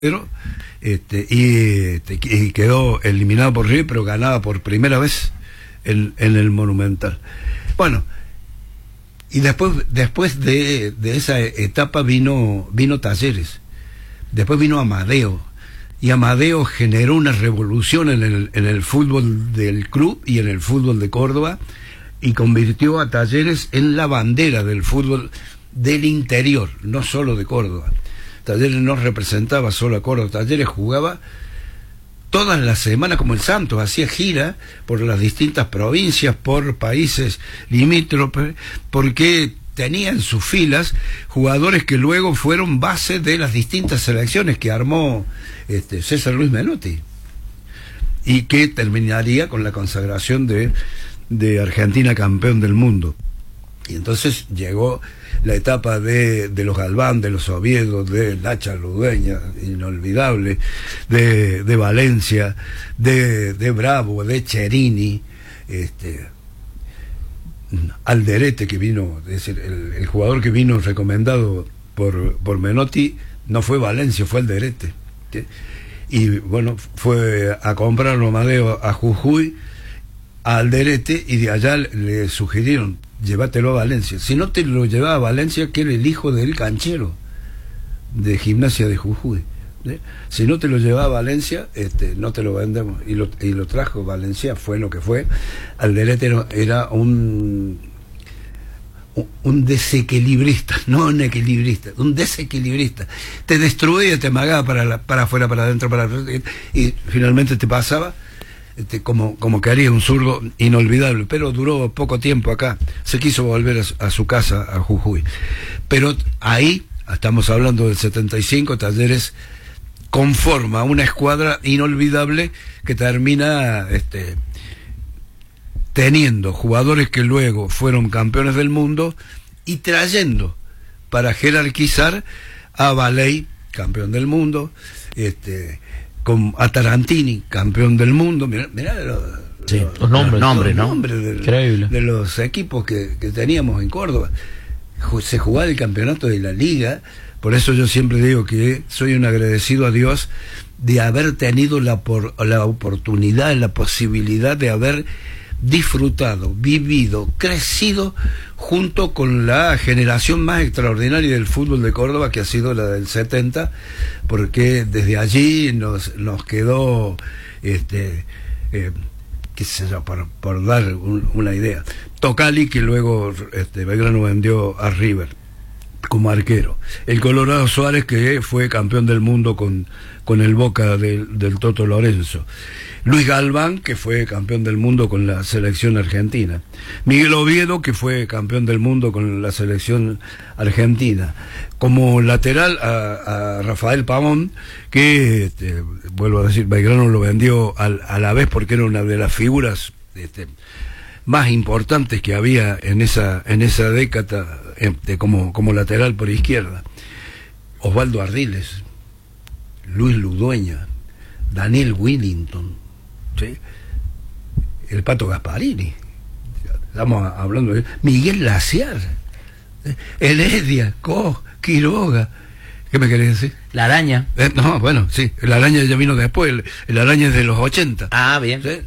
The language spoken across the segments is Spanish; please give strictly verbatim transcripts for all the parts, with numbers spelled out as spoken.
Pero, este, y, este, y quedó eliminado por River, pero ganaba por primera vez en, en el Monumental. Bueno, y después después de, de esa etapa vino vino Talleres, después vino Amadeo, y Amadeo generó una revolución en el, en el fútbol del club y en el fútbol de Córdoba, y convirtió a Talleres en la bandera del fútbol del interior, no solo de Córdoba. Talleres no representaba solo a Córdoba, Talleres jugaba todas las semanas como el Santos, hacía gira por las distintas provincias, por países limítrofes, porque tenía en sus filas jugadores que luego fueron base de las distintas selecciones que armó este, César Luis Menotti, y que terminaría con la consagración de, de Argentina campeón del mundo. Y entonces llegó la etapa de, de los Galván, de los Oviedo, de Lacha Ludueña, inolvidable, de, de Valencia, de, de Bravo, de Cherini, este, Alderete, que vino, es decir, el, el jugador que vino recomendado por, por Menotti no fue Valencia, fue Alderete, ¿sí? Y bueno, fue a comprarlo Amadeo a Jujuy, a Alderete, y de allá le sugirieron: llévatelo a Valencia. Si no te lo llevaba a Valencia, que era el hijo del canchero de Gimnasia de Jujuy, ¿sí? Si no te lo llevaba a Valencia, este, no te lo vendemos. Y lo, y lo trajo Valencia, fue lo que fue. Alderete era, era un, un desequilibrista, no un equilibrista, un desequilibrista. Te destruía, te amagaba para, la, para afuera, para adentro, para y, y finalmente te pasaba. Este, como, como que haría un zurdo inolvidable, pero duró poco tiempo acá, se quiso volver a, a su casa, a Jujuy. Pero ahí, estamos hablando del setenta y cinco, Talleres conforma una escuadra inolvidable que termina este, teniendo jugadores que luego fueron campeones del mundo y trayendo para jerarquizar a Valey, campeón del mundo, este con a Tarantini, campeón del mundo. Mirá, mirá los, sí, los, los nombres, los nombres, ¿no? nombres de, Increíble. de los equipos que, que teníamos en Córdoba. Se jugaba el campeonato de la liga, por eso yo siempre digo que soy un agradecido a Dios de haber tenido la, por, la oportunidad, la posibilidad de haber disfrutado, vivido, crecido junto con la generación más extraordinaria del fútbol de Córdoba, que ha sido la del setenta, porque desde allí nos, nos quedó, este, eh, qué sé yo, por, por dar un, una idea, Tocali, que luego este, Belgrano vendió a River como arquero, el Colorado Suárez, que fue campeón del mundo con, con el Boca del, del Toto Lorenzo, Luis Galván, que fue campeón del mundo con la selección argentina, Miguel Oviedo, que fue campeón del mundo con la selección argentina, como lateral a, a Rafael Pavón, que este, vuelvo a decir, Belgrano lo vendió al, a la vez porque era una de las figuras este, más importantes que había en esa en esa década este, como, como lateral por izquierda. Osvaldo Ardiles, Luis Ludueña, Daniel Willington, ¿sí? El Pato Gasparini, estamos hablando de Miguel Laciar, ¿sí? Heredia, Koch, Quiroga. ¿Qué me querés decir? La Araña. Eh, no, bueno, sí, el Araña ya vino después, el, el Araña es de los ochenta. Ah, bien. ¿Sí?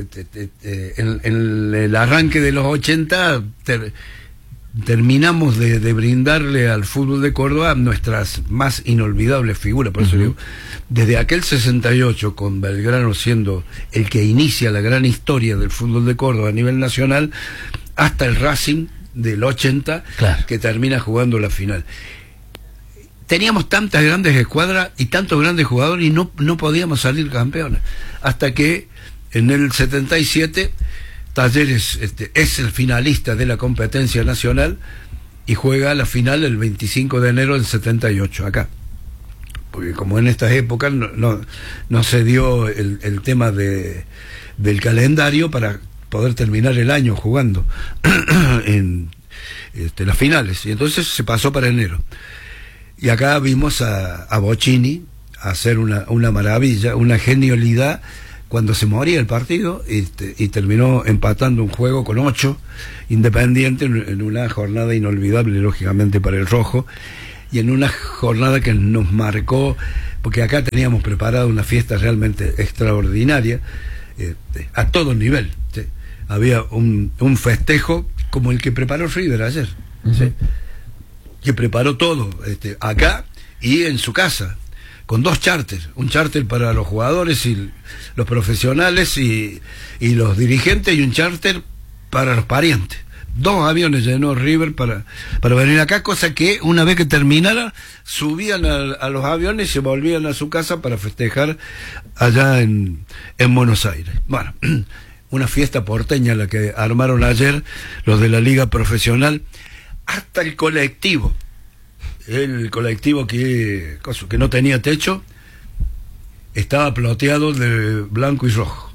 En, en el arranque de los ochenta ter, terminamos de, de brindarle al fútbol de Córdoba nuestras más inolvidables figuras. Por eso uh-huh. digo, desde aquel sesenta y ocho, con Belgrano siendo el que inicia la gran historia del fútbol de Córdoba a nivel nacional, hasta el Racing del ochenta, claro, que termina jugando la final. Teníamos tantas grandes escuadras y tantos grandes jugadores y no, no podíamos salir campeones, hasta que en el setenta y siete Talleres este, es el finalista de la competencia nacional y juega la final el veinticinco de enero del setenta y ocho acá, porque como en estas épocas no, no, no se dio el, el tema de, del calendario para poder terminar el año jugando en este, las finales, y entonces se pasó para enero, y acá vimos a, a Bocini hacer una, una maravilla, una genialidad cuando se moría el partido, este, y terminó empatando un juego con ocho, Independiente, en, en una jornada inolvidable, lógicamente, para el rojo, y en una jornada que nos marcó porque acá teníamos preparada una fiesta realmente extraordinaria, eh, a todo nivel, ¿sí? Había un, un festejo como el que preparó River ayer, ¿sí? Uh-huh. Que preparó todo, este, acá y en su casa, con dos charters, un charter para los jugadores y los profesionales y, y los dirigentes, y un charter para los parientes. Dos aviones llenó River para, para venir acá, cosa que una vez que terminara, subían a, a los aviones y se volvían a su casa para festejar allá en, en Buenos Aires. Bueno, una fiesta porteña la que armaron ayer los de la Liga Profesional, hasta el colectivo, el colectivo que, que no tenía techo, estaba ploteado de blanco y rojo.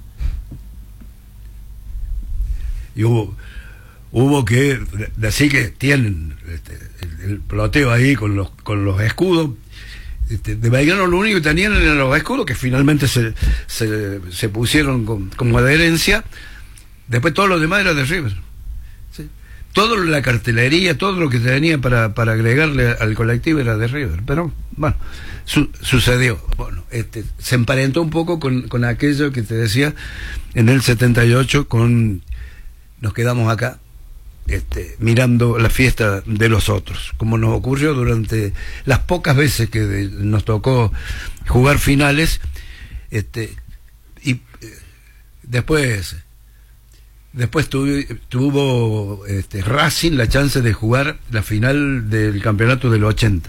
Y hubo, hubo que decir que tienen este, el, el ploteo ahí con los, con los escudos. Este, de Belgrano lo único que tenían eran los escudos, que finalmente se, se, se pusieron con, como adherencia. Después todo lo demás era de River. ¿Sí? Todo la cartelería, todo lo que tenía para, para agregarle al colectivo era de River. Pero bueno, su, sucedió. Bueno, este, se emparentó un poco con, con aquello que te decía en el setenta y ocho, con nos quedamos acá Este, mirando la fiesta de los otros, como nos ocurrió durante las pocas veces que de, nos tocó jugar finales, este, y eh, después después tuvo, tuvo este, Racing la chance de jugar la final del campeonato del ochenta.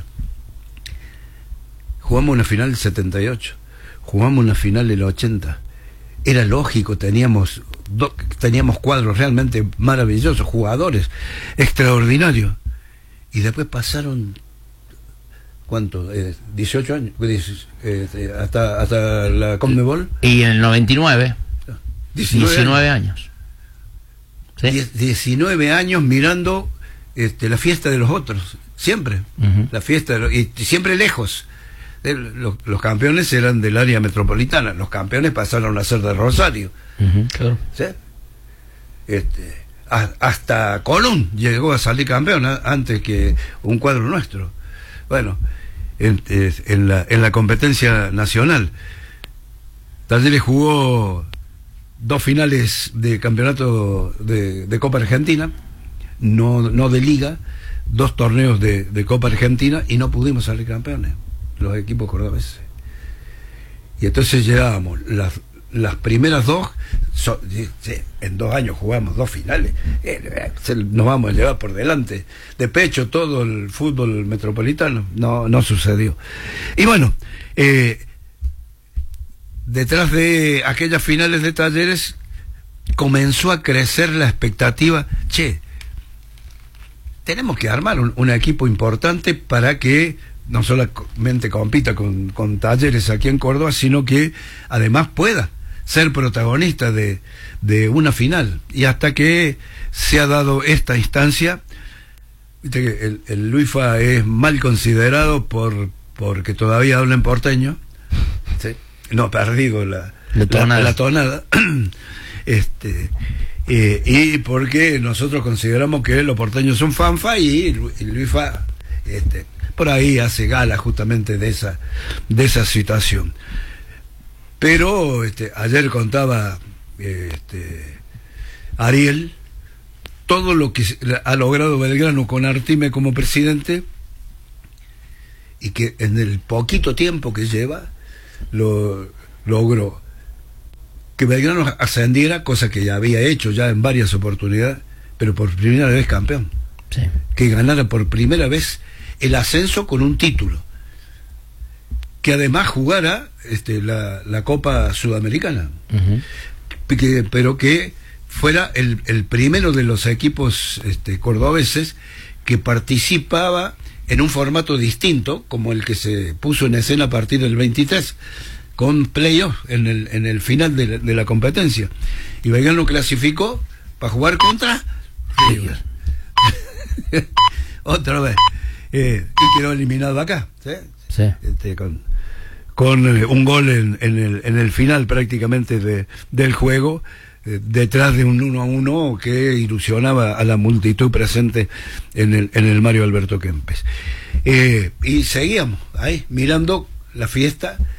Jugamos una final del setenta y ocho, jugamos una final del ochenta. Era lógico, teníamos do, teníamos cuadros realmente maravillosos, jugadores extraordinarios, y después pasaron ¿cuánto? Eh, dieciocho años, eh, hasta hasta la Conmebol, y en el noventa y nueve diecinueve años, ¿sí? diecinueve años mirando este, la fiesta de los otros, siempre, uh-huh. La fiesta de los, y siempre lejos. Los, los campeones eran del área metropolitana, los campeones pasaron a ser de Rosario, uh-huh, claro. ¿Sí? Este, a, hasta Colón llegó a salir campeón a, antes que un cuadro nuestro. Bueno, en, en, la, en la competencia nacional, Talleres jugó dos finales de campeonato de, de Copa Argentina, no, no de Liga, dos torneos de, de Copa Argentina, y no pudimos salir campeones, los equipos cordobeses. Y entonces llegábamos las, las primeras dos, so, sí, en dos años jugamos dos finales, eh, nos vamos a llevar por delante de pecho todo el fútbol metropolitano. No, no sucedió. Y bueno, eh, detrás de aquellas finales de Talleres comenzó a crecer la expectativa, che, tenemos que armar un, un equipo importante para que no solamente compita con, con Talleres aquí en Córdoba, sino que además pueda ser protagonista de, de una final. Y hasta que se ha dado esta instancia, viste que el, el Luifa es mal considerado por porque todavía habla en porteño, ¿sí? No ha perdido la, la tonada, la, la tonada. este eh, y porque nosotros consideramos que los porteños son fanfa, y el Luifa este por ahí hace gala justamente de esa de esa situación. Pero este, ayer contaba este, Ariel todo lo que ha logrado Belgrano con Artime como presidente, y que en el poquito tiempo que lleva lo logró que Belgrano ascendiera, cosa que ya había hecho ya en varias oportunidades, pero por primera vez campeón. Sí. Que ganara por primera vez el ascenso con un título, que además jugara este, la, la Copa Sudamericana, uh-huh. que, pero que fuera el, el primero de los equipos este, cordobeses que participaba en un formato distinto, como el que se puso en escena a partir del veintitrés, con playoff en el, en el final de la, de la competencia, y Belgrano clasificó para jugar contra River. Otra vez. Eh, y quedó eliminado acá, ¿sí? Sí. Este, con, con eh, un gol en, en, el, en el final prácticamente de, del juego, eh, detrás de un uno a uno que ilusionaba a la multitud presente en el, en el Mario Alberto Kempes. Eh, y seguíamos ahí mirando la fiesta